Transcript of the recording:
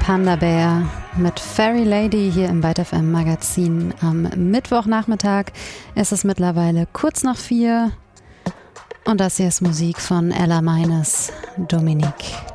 Panda Bear mit Fairy Lady hier im Byte FM Magazin am Mittwochnachmittag. Es ist mittlerweile kurz nach 4 und das hier ist Musik von Ella Meines, Dominique.